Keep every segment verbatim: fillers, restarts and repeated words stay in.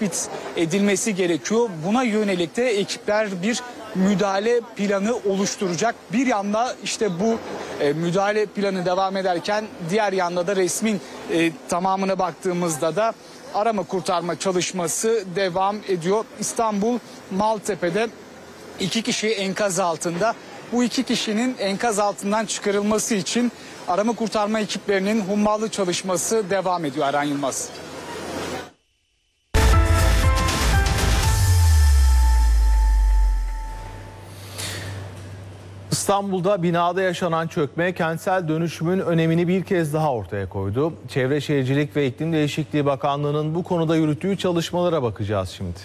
tespit edilmesi gerekiyor. Buna yönelik de ekipler bir müdahale planı oluşturacak. Bir yanda işte bu e, müdahale planı devam ederken diğer yanda da resmin e, tamamına baktığımızda da arama kurtarma çalışması devam ediyor. İstanbul Maltepe'de iki kişi enkaz altında. Bu iki kişinin enkaz altından çıkarılması için arama kurtarma ekiplerinin hummalı çalışması devam ediyor. Erhan Yılmaz. İstanbul'da binada yaşanan çökme kentsel dönüşümün önemini bir kez daha ortaya koydu. Çevre Şehircilik ve İklim Değişikliği Bakanlığı'nın bu konuda yürüttüğü çalışmalara bakacağız şimdi.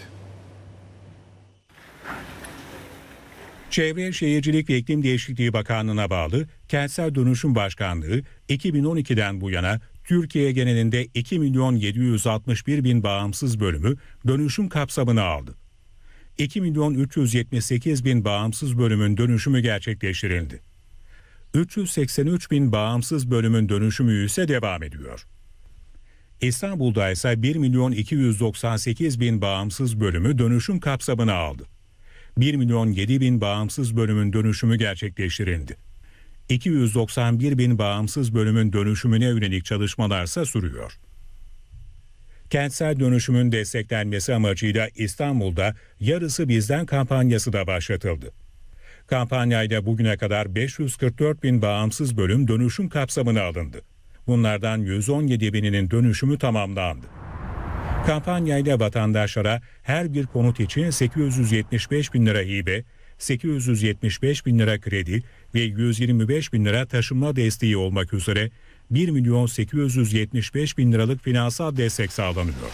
Çevre Şehircilik ve İklim Değişikliği Bakanlığı'na bağlı Kentsel Dönüşüm Başkanlığı iki bin on ikiden bu yana Türkiye genelinde iki milyon yedi yüz altmış bir bin bağımsız bölümü dönüşüm kapsamına aldı. iki milyon üç yüz yetmiş sekiz bin bağımsız bölümün dönüşümü gerçekleştirildi. üç yüz seksen üç bin bağımsız bölümün dönüşümü ise devam ediyor. İstanbul'da ise bir milyon iki yüz doksan sekiz bin bağımsız bölümü dönüşüm kapsamına aldı. bir milyon yedi bin bağımsız bölümün dönüşümü gerçekleştirildi. iki yüz doksan bir bin bağımsız bölümün dönüşümüne yönelik çalışmalarsa sürüyor. Kentsel dönüşümün desteklenmesi amacıyla İstanbul'da Yarısı Bizden kampanyası da başlatıldı. Kampanyayla bugüne kadar beş yüz kırk dört bin bağımsız bölüm dönüşüm kapsamına alındı. Bunlardan yüz on yedi bininin dönüşümü tamamlandı. Kampanyayla vatandaşlara her bir konut için sekiz yüz yetmiş beş bin lira hibe, sekiz yüz yetmiş beş bin lira kredi ve yüz yirmi beş bin lira taşınma desteği olmak üzere bir milyon sekiz yüz yetmiş beş bin liralık finansal destek sağlanıyor.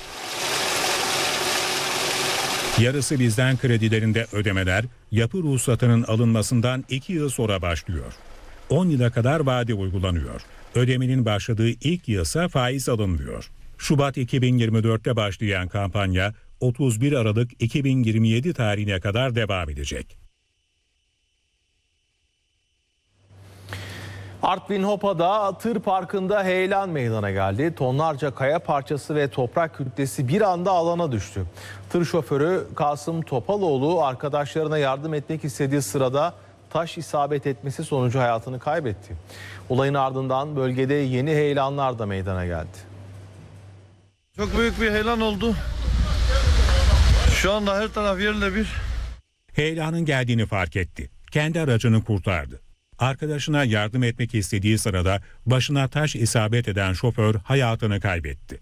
Yarısı Bizden kredilerinde ödemeler yapı ruhsatının alınmasından iki yıl sonra başlıyor. on yıla kadar vade uygulanıyor. Ödemenin başladığı ilk yılsa faiz alınmıyor. Şubat iki bin yirmi dörtte başlayan kampanya otuz bir Aralık iki bin yirmi yedi tarihine kadar devam edecek. Artvin Hopa'da tır parkında heyelan meydana geldi. Tonlarca kaya parçası ve toprak kütlesi bir anda alana düştü. Tır şoförü Kasım Topaloğlu arkadaşlarına yardım etmek istediği sırada taş isabet etmesi sonucu hayatını kaybetti. Olayın ardından bölgede yeni heyelanlar da meydana geldi. Çok büyük bir heyelan oldu. Şu anda her taraf yerle bir. Heyelanın geldiğini fark etti. Kendi aracını kurtardı. Arkadaşına yardım etmek istediği sırada başına taş isabet eden şoför hayatını kaybetti.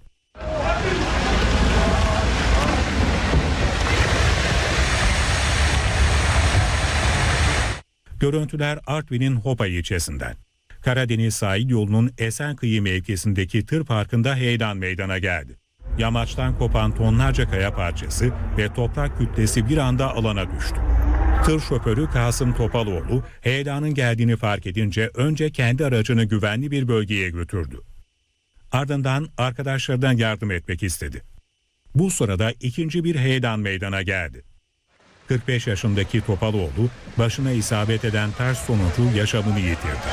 Görüntüler Artvin'in Hopa ilçesinden. Karadeniz sahil yolunun Esenkıyı mevkisindeki tır parkında heyelan meydana geldi. Yamaçtan kopan tonlarca kaya parçası ve toprak kütlesi bir anda alana düştü. Tır şoförü Kasım Topaloğlu heyelanın geldiğini fark edince önce kendi aracını güvenli bir bölgeye götürdü. Ardından arkadaşlarından yardım etmek istedi. Bu sırada ikinci bir heyelan meydana geldi. kırk beş yaşındaki Topaloğlu başına isabet eden taş sonucu yaşamını yitirdi.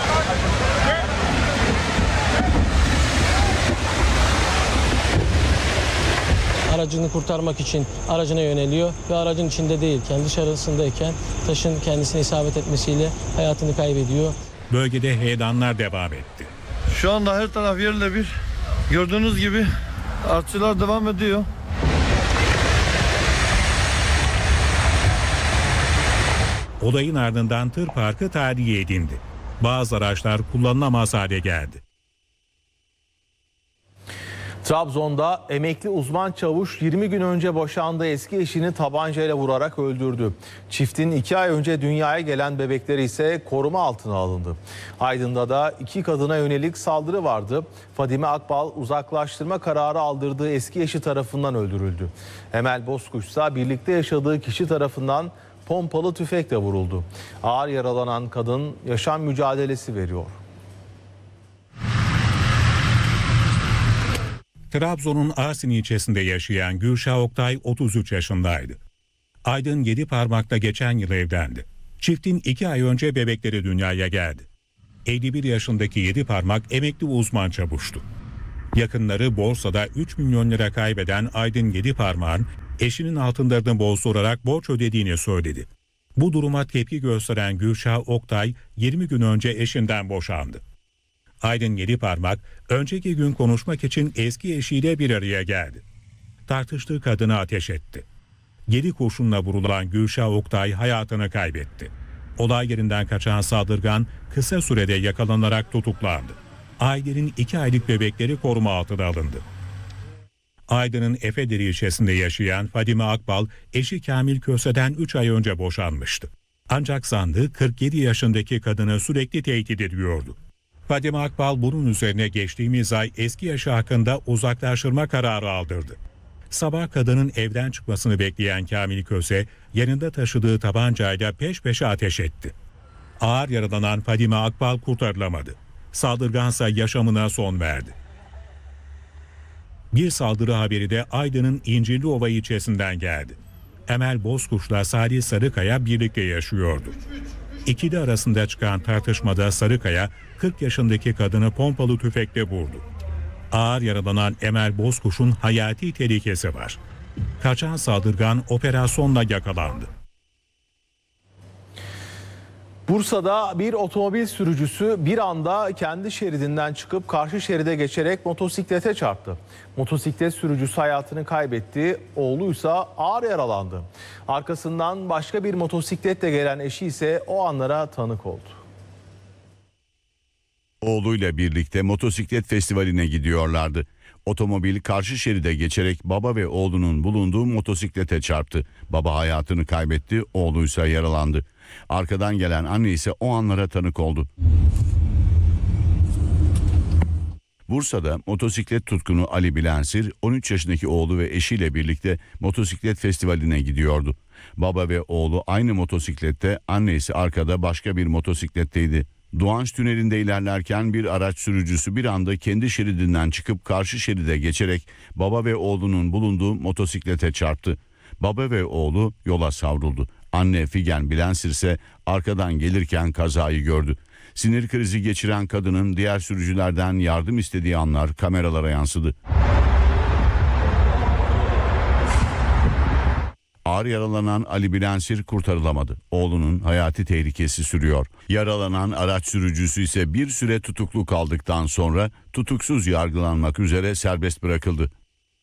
Aracını kurtarmak için aracına yöneliyor ve aracın içinde değil, kendi dışarısındayken taşın kendisine isabet etmesiyle hayatını kaybediyor. Bölgede heyelanlar devam etti. Şu anda her taraf yerle bir. Gördüğünüz gibi artçılar devam ediyor. Olayın ardından tır parkı tahliye edildi. Bazı araçlar kullanılamaz hale geldi. Trabzon'da emekli uzman çavuş yirmi gün önce boşandığı eski eşini tabancayla vurarak öldürdü. Çiftin iki ay önce dünyaya gelen bebekleri ise koruma altına alındı. Aydın'da da iki kadına yönelik saldırı vardı. Fadime Akbal uzaklaştırma kararı aldırdığı eski eşi tarafından öldürüldü. Emel Bozkuş ise birlikte yaşadığı kişi tarafından pompalı tüfekle vuruldu. Ağır yaralanan kadın yaşam mücadelesi veriyor. Trabzon'un Arsin ilçesinde yaşayan Gülşah Oktay otuz üç yaşındaydı. Aydın Yediparmak'ta geçen yıl evlendi. Çiftin iki ay önce bebekleri dünyaya geldi. elli bir yaşındaki Yediparmak emekli uzman çavuştu. Yakınları borsada üç milyon lira kaybeden Aydın Yediparmak'ın eşinin altınlarını bozdurarak borç ödediğini söyledi. Bu duruma tepki gösteren Gülşah Oktay yirmi gün önce eşinden boşandı. Aydın Yediparmak önceki gün konuşmak için eski eşiyle bir araya geldi. Tartıştığı kadını ateş etti. Yedi kurşunla vurulan Gülşah Oktay hayatını kaybetti. Olay yerinden kaçan saldırgan kısa sürede yakalanarak tutuklandı. Ailenin iki aylık bebekleri koruma altına alındı. Aydın'ın Efedere ilçesinde yaşayan Fadime Akbal, eşi Kamil Köse'den üç ay önce boşanmıştı. Ancak sandığı kırk yedi yaşındaki kadını sürekli tehdit ediyordu. Fadime Akbal bunun üzerine geçtiğimiz ay eski eşi hakkında uzaklaştırma kararı aldırdı. Sabah kadının evden çıkmasını bekleyen Kamil Köse, yanında taşıdığı tabancayla peş peşe ateş etti. Ağır yaralanan Fadime Akbal kurtarılamadı. Saldırgansa yaşamına son verdi. Bir saldırı haberi de Aydın'ın İncirliova ilçesinden geldi. Emel Bozkuş'la Salih Sarıkaya birlikte yaşıyordu. İkili arasında çıkan tartışmada Sarıkaya kırk yaşındaki kadını pompalı tüfekle vurdu. Ağır yaralanan Emel Bozkuş'un hayati tehlikesi var. Kaçan saldırgan operasyonla yakalandı. Bursa'da bir otomobil sürücüsü bir anda kendi şeridinden çıkıp karşı şeride geçerek motosiklete çarptı. Motosiklet sürücüsü hayatını kaybetti, oğluysa ağır yaralandı. Arkasından başka bir motosikletle gelen eşi ise o anlara tanık oldu. Oğluyla birlikte motosiklet festivaline gidiyorlardı. Otomobil karşı şeride geçerek baba ve oğlunun bulunduğu motosiklete çarptı. Baba hayatını kaybetti, oğluysa yaralandı. Arkadan gelen anne ise o anlara tanık oldu. Bursa'da motosiklet tutkunu Ali Bilensir on üç yaşındaki oğlu ve eşiyle birlikte motosiklet festivaline gidiyordu. Baba ve oğlu aynı motosiklette, anne ise arkada başka bir motosikletteydi. Doğanç Tüneli'nde ilerlerken bir araç sürücüsü bir anda kendi şeridinden çıkıp karşı şeride geçerek baba ve oğlunun bulunduğu motosiklete çarptı. Baba ve oğlu yola savruldu. Anne Figen Bilensir ise arkadan gelirken kazayı gördü. Sinir krizi geçiren kadının diğer sürücülerden yardım istediği anlar kameralara yansıdı. Ağır yaralanan Ali Bilensir kurtarılamadı. Oğlunun hayati tehlikesi sürüyor. Yaralanan araç sürücüsü ise bir süre tutuklu kaldıktan sonra tutuksuz yargılanmak üzere serbest bırakıldı.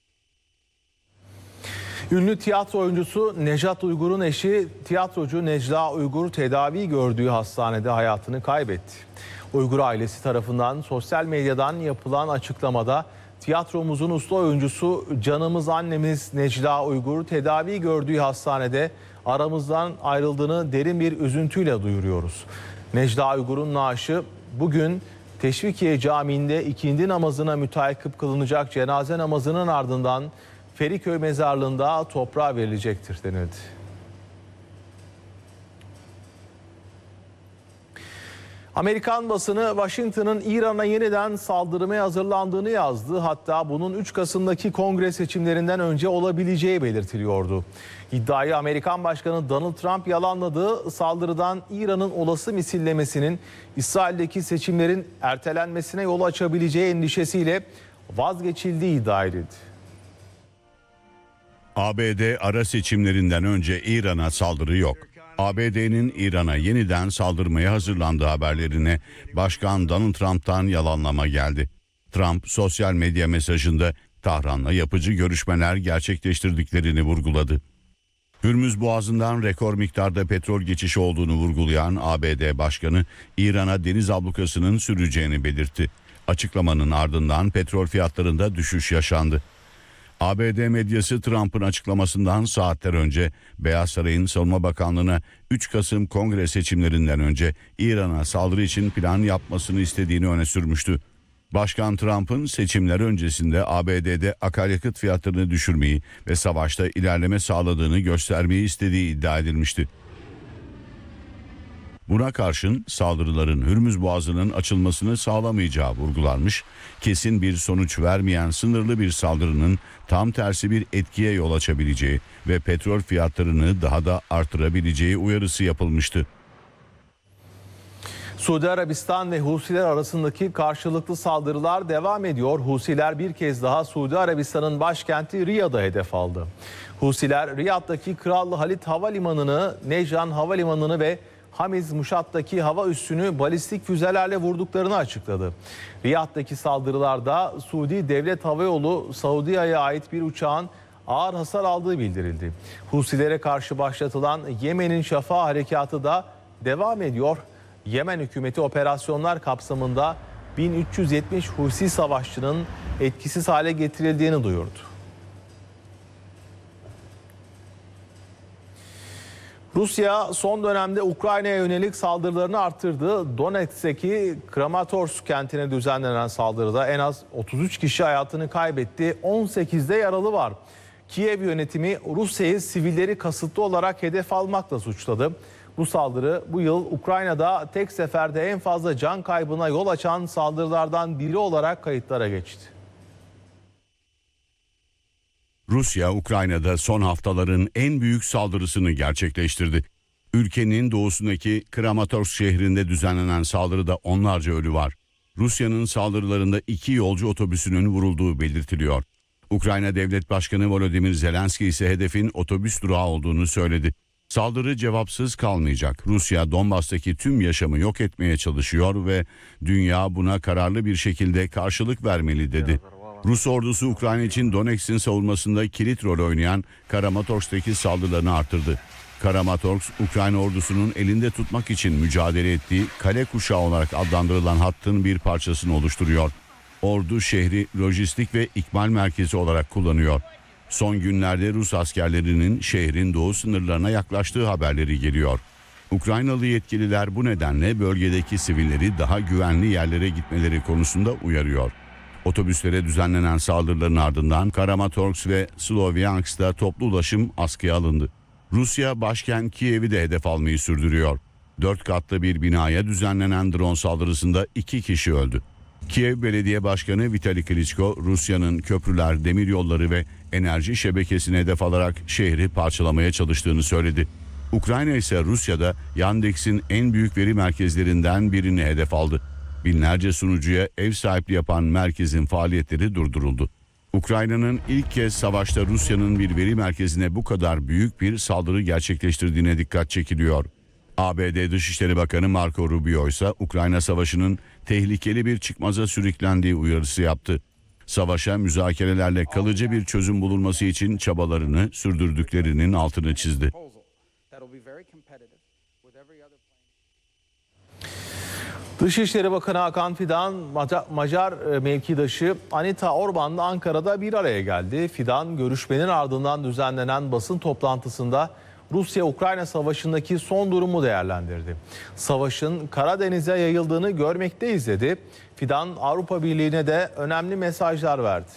Ünlü tiyatro oyuncusu Nejat Uygur'un eşi tiyatrocu Necla Uygur tedavi gördüğü hastanede hayatını kaybetti. Uygur ailesi tarafından sosyal medyadan yapılan açıklamada tiyatromuzun usta oyuncusu canımız annemiz Necla Uygur tedavi gördüğü hastanede aramızdan ayrıldığını derin bir üzüntüyle duyuruyoruz. Necla Uygur'un naaşı bugün Teşvikiye Camii'nde ikindi namazına müteakip kılınacak cenaze namazının ardından Feriköy mezarlığında toprağa verilecektir denildi. Amerikan basını Washington'ın İran'a yeniden saldırmaya hazırlandığını yazdı. Hatta bunun üç Kasım'daki kongre seçimlerinden önce olabileceği belirtiliyordu. İddiayı Amerikan Başkanı Donald Trump yalanladı. Saldırıdan İran'ın olası misillemesinin İsrail'deki seçimlerin ertelenmesine yol açabileceği endişesiyle vazgeçildiği iddia edildi. A B D ara seçimlerinden önce İran'a saldırı yok. A B D'nin İran'a yeniden saldırmaya hazırlandığı haberlerine Başkan Donald Trump'tan yalanlama geldi. Trump sosyal medya mesajında Tahran'la yapıcı görüşmeler gerçekleştirdiklerini vurguladı. Hürmüz Boğazı'ndan rekor miktarda petrol geçişi olduğunu vurgulayan A B D Başkanı İran'a deniz ablukasının süreceğini belirtti. Açıklamanın ardından petrol fiyatlarında düşüş yaşandı. A B D medyası Trump'ın açıklamasından saatler önce Beyaz Saray'ın Savunma Bakanlığı'na üç Kasım kongre seçimlerinden önce İran'a saldırı için plan yapmasını istediğini öne sürmüştü. Başkan Trump'ın seçimler öncesinde A B D'de akaryakıt fiyatlarını düşürmeyi ve savaşta ilerleme sağladığını göstermeyi istediği iddia edilmişti. Buna karşın saldırıların Hürmüz Boğazı'nın açılmasını sağlamayacağı vurgulanmış, kesin bir sonuç vermeyen sınırlı bir saldırının tam tersi bir etkiye yol açabileceği ve petrol fiyatlarını daha da artırabileceği uyarısı yapılmıştı. Suudi Arabistan ve Husiler arasındaki karşılıklı saldırılar devam ediyor. Husiler bir kez daha Suudi Arabistan'ın başkenti Riyad'a hedef aldı. Husiler Riyad'daki Kral Halid Havalimanı'nı, Nejran Havalimanı'nı ve Hamiz Muşat'taki hava üssünü balistik füzelerle vurduklarını açıkladı. Riyad'daki saldırılarda Suudi Devlet Havayolu Saudia'ya ait bir uçağın ağır hasar aldığı bildirildi. Husilere karşı başlatılan Yemen'in Şafak harekatı da devam ediyor. Yemen hükümeti operasyonlar kapsamında bin üç yüz yetmiş Husi savaşçının etkisiz hale getirildiğini duyurdu. Rusya son dönemde Ukrayna'ya yönelik saldırılarını arttırdı. Donetsk'teki Kramatorsk kentine düzenlenen saldırıda en az otuz üç kişi hayatını kaybetti. on sekizde yaralı var. Kiev yönetimi Rusya'yı sivilleri kasıtlı olarak hedef almakla suçladı. Bu saldırı bu yıl Ukrayna'da tek seferde en fazla can kaybına yol açan saldırılardan biri olarak kayıtlara geçti. Rusya, Ukrayna'da son haftaların en büyük saldırısını gerçekleştirdi. Ülkenin doğusundaki Kramatorsk şehrinde düzenlenen saldırıda onlarca ölü var. Rusya'nın saldırılarında iki yolcu otobüsünün vurulduğu belirtiliyor. Ukrayna Devlet Başkanı Volodymyr Zelenski ise hedefin otobüs durağı olduğunu söyledi. Saldırı cevapsız kalmayacak. Rusya Donbas'taki tüm yaşamı yok etmeye çalışıyor ve dünya buna kararlı bir şekilde karşılık vermeli dedi. Rus ordusu Ukrayna için Donetsk'in savunmasında kilit rol oynayan Kramatorsk'taki saldırılarını artırdı. Kramatorsk, Ukrayna ordusunun elinde tutmak için mücadele ettiği kale kuşağı olarak adlandırılan hattın bir parçasını oluşturuyor. Ordu şehri lojistik ve ikmal merkezi olarak kullanıyor. Son günlerde Rus askerlerinin şehrin doğu sınırlarına yaklaştığı haberleri geliyor. Ukraynalı yetkililer bu nedenle bölgedeki sivilleri daha güvenli yerlere gitmeleri konusunda uyarıyor. Otobüslere düzenlenen saldırıların ardından Kramatorsk ve Slovyansk'ta toplu ulaşım askıya alındı. Rusya başkent Kiev'i de hedef almayı sürdürüyor. Dört katlı bir binaya düzenlenen drone saldırısında iki kişi öldü. Kiev Belediye Başkanı Vitali Klitschko, Rusya'nın köprüler, demiryolları ve enerji şebekesini hedef alarak şehri parçalamaya çalıştığını söyledi. Ukrayna ise Rusya'da Yandex'in en büyük veri merkezlerinden birini hedef aldı. Binlerce sunucuya ev sahipliği yapan merkezin faaliyetleri durduruldu. Ukrayna'nın ilk kez savaşta Rusya'nın bir veri merkezine bu kadar büyük bir saldırı gerçekleştirdiğine dikkat çekiliyor. A B D Dışişleri Bakanı Marco Rubio ise Ukrayna Savaşı'nın tehlikeli bir çıkmaza sürüklendiği uyarısı yaptı. Savaşa müzakerelerle kalıcı bir çözüm bulunması için çabalarını sürdürdüklerinin altını çizdi. Dışişleri Bakanı Hakan Fidan, Macar mevkidaşı Anita Orban'la Ankara'da bir araya geldi. Fidan, görüşmenin ardından düzenlenen basın toplantısında Rusya-Ukrayna savaşındaki son durumu değerlendirdi. Savaşın Karadeniz'e yayıldığını görmekteyiz dedi. Fidan, Avrupa Birliği'ne de önemli mesajlar verdi.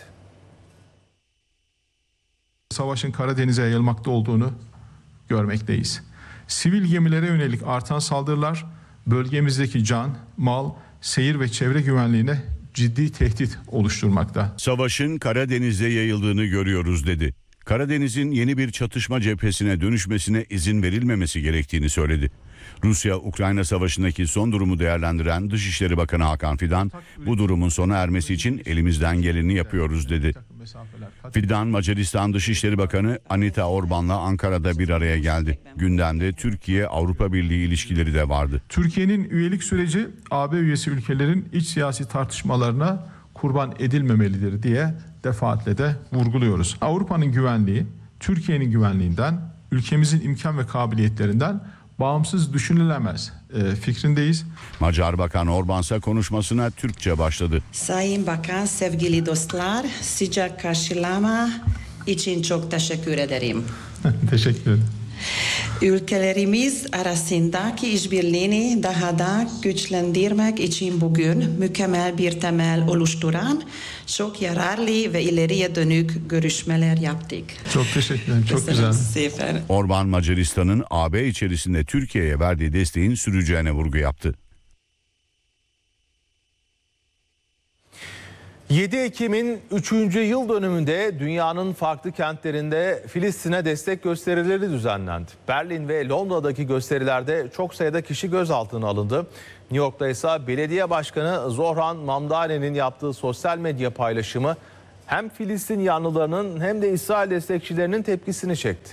Savaşın Karadeniz'e yayılmakta olduğunu görmekteyiz. Sivil gemilere yönelik artan saldırılar bölgemizdeki can, mal, seyir ve çevre güvenliğine ciddi tehdit oluşturmakta. Savaşın Karadeniz'e yayıldığını görüyoruz dedi. Karadeniz'in yeni bir çatışma cephesine dönüşmesine izin verilmemesi gerektiğini söyledi. Rusya-Ukrayna savaşındaki son durumu değerlendiren Dışişleri Bakanı Hakan Fidan, bu durumun sona ermesi için elimizden geleni yapıyoruz dedi. Fidan, Macaristan Dışişleri Bakanı Anita Orban'la Ankara'da bir araya geldi. Gündemde Türkiye-Avrupa Birliği ilişkileri de vardı. Türkiye'nin üyelik süreci A B üyesi ülkelerin iç siyasi tartışmalarına kurban edilmemelidir diye defaatle de vurguluyoruz. Avrupa'nın güvenliği, Türkiye'nin güvenliğinden, ülkemizin imkan ve kabiliyetlerinden bağımsız düşünülemez e, fikrindeyiz. Macar Bakan Orban ise konuşmasına Türkçe başladı. Sayın Bakan, sevgili dostlar, sıcak karşılama için çok teşekkür ederim. Teşekkür ederim. Ülkelerimiz arasındaki işbirliğini daha da güçlendirmek için bugün mükemmel bir temel oluşturan çok yararlı ve ileriye dönük görüşmeler yaptık. Çok teşekkür ederim. Çok güzel. Orban, Macaristan'ın A B içerisinde Türkiye'ye verdiği desteğin süreceğine vurgu yaptı. yedi Ekim'in üçüncü yıl dönümünde dünyanın farklı kentlerinde Filistin'e destek gösterileri düzenlendi. Berlin ve Londra'daki gösterilerde çok sayıda kişi gözaltına alındı. New York'ta ise belediye başkanı Zohran Mamdani'nin yaptığı sosyal medya paylaşımı hem Filistin yanlılarının hem de İsrail destekçilerinin tepkisini çekti.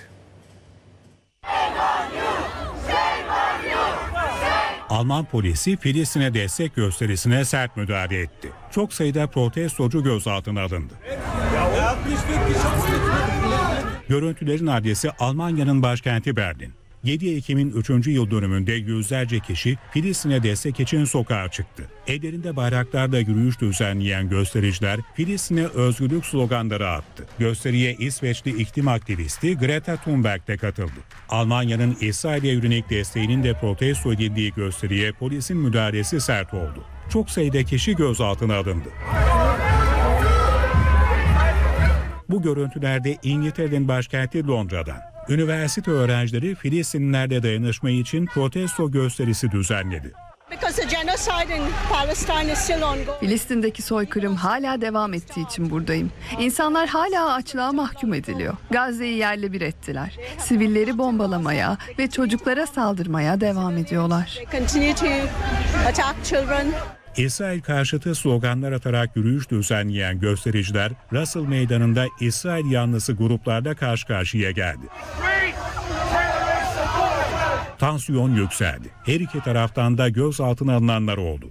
Alman polisi Filistin'e destek gösterisine sert müdahale etti. Çok sayıda protestocu gözaltına alındı. Görüntülerin adresi Almanya'nın başkenti Berlin. yedi Ekim'in üçüncü yıl dönümünde yüzlerce kişi Filistin'e destek için sokağa çıktı. Ellerinde bayraklarla yürüyüş düzenleyen göstericiler Filistin'e özgürlük sloganları attı. Gösteriye İsveçli iklim aktivisti Greta Thunberg de katıldı. Almanya'nın İsrail'e yönelik desteğinin de protesto edildiği gösteriye polisin müdahalesi sert oldu. Çok sayıda kişi gözaltına alındı. Bu görüntülerde İngiltere'nin başkenti Londra'dan. Üniversite öğrencileri Filistinlilerle dayanışma için protesto gösterisi düzenledi. Filistin'deki soykırım hala devam ettiği için buradayım. İnsanlar hala açlığa mahkum ediliyor. Gazze'yi yerle bir ettiler. Sivilleri bombalamaya ve çocuklara saldırmaya devam ediyorlar. İsrail karşıtı sloganlar atarak yürüyüş düzenleyen göstericiler Russell Meydanı'nda İsrail yanlısı gruplarla karşı karşıya geldi. Tansiyon yükseldi. Her iki taraftan da gözaltına alınanlar oldu.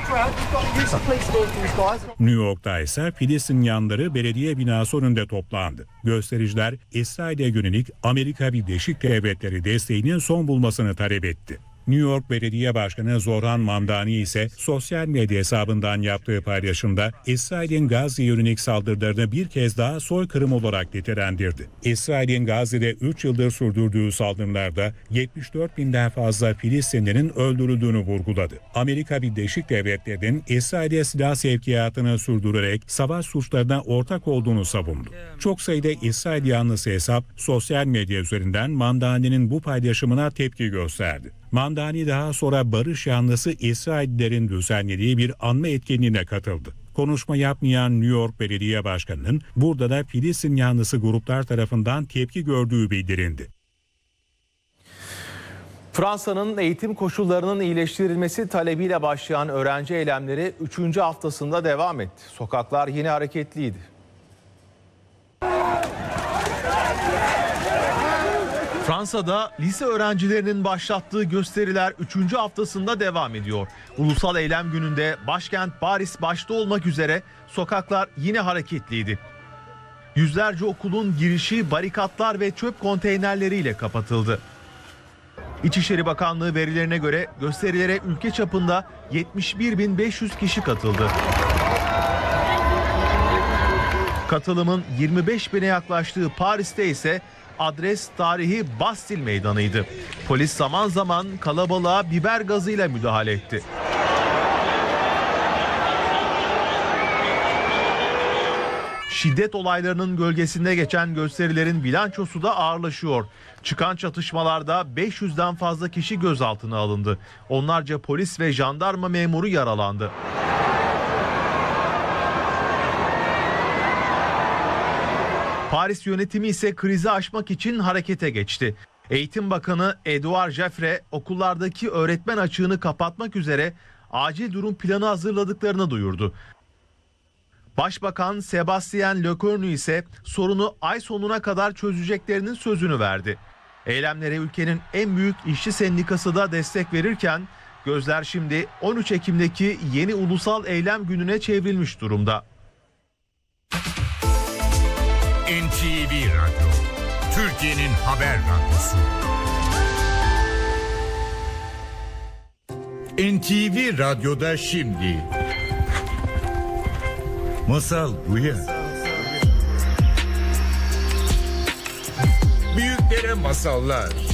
New York'ta ise Filistin yanları belediye binası önünde toplandı. Göstericiler İsrail'e yönelik Amerika Birleşik Devletleri desteğinin son bulmasını talep etti. New York Belediye Başkanı Zohran Mamdani ise sosyal medya hesabından yaptığı paylaşımda İsrail'in Gazze'ye yönelik saldırılarını bir kez daha soykırım olarak nitelendirdi. İsrail'in Gazze'de üç yıldır sürdürdüğü saldırılarda yetmiş dört binden fazla Filistinli'nin öldürüldüğünü vurguladı. Amerika Birleşik Devletleri'nin İsrail'e silah sevkiyatını sürdürerek savaş suçlarına ortak olduğunu savundu. Çok sayıda İsrail yanlısı hesap sosyal medya üzerinden Mamdani'nin bu paylaşımına tepki gösterdi. Mamdani daha sonra barış yanlısı İsraillilerin düzenlediği bir anma etkinliğine katıldı. Konuşma yapmayan New York Belediye Başkanı'nın burada da Filistin yanlısı gruplar tarafından tepki gördüğü bildirildi. Fransa'nın eğitim koşullarının iyileştirilmesi talebiyle başlayan öğrenci eylemleri üçüncü haftasında devam etti. Sokaklar yine hareketliydi. Fransa'da lise öğrencilerinin başlattığı gösteriler üçüncü haftasında devam ediyor. Ulusal Eylem Günü'nde başkent Paris başta olmak üzere sokaklar yine hareketliydi. Yüzlerce okulun girişi barikatlar ve çöp konteynerleriyle kapatıldı. İçişleri Bakanlığı verilerine göre gösterilere ülke çapında yetmiş bir bin beş yüz kişi katıldı. Katılımın yirmi beş bine yaklaştığı Paris'te ise adres tarihi Bastil Meydanı'ydı. Polis zaman zaman kalabalığa biber gazıyla müdahale etti. Şiddet olaylarının gölgesinde geçen gösterilerin bilançosu da ağırlaşıyor. Çıkan çatışmalarda beş yüzden fazla kişi gözaltına alındı. Onlarca polis ve jandarma memuru yaralandı. Paris yönetimi ise krizi aşmak için harekete geçti. Eğitim Bakanı Edouard Jaffray okullardaki öğretmen açığını kapatmak üzere acil durum planı hazırladıklarını duyurdu. Başbakan Sébastien Lecornu ise sorunu ay sonuna kadar çözeceklerinin sözünü verdi. Eylemlere ülkenin en büyük işçi sendikası da destek verirken gözler şimdi on üç Ekim'deki yeni ulusal eylem gününe çevrilmiş durumda. N T V Radyo, Türkiye'nin haber radyosu. N T V Radyo'da şimdi Masal Uyan. Büyüklere masallar,